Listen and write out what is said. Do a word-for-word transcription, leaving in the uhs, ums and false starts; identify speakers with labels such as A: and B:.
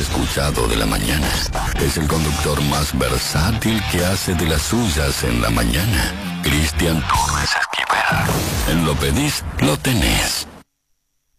A: escuchado de la mañana. Es el conductor más versátil que hace de las suyas en la mañana. Cristian Torres Esquivel. En Lo Pedís, lo tenés.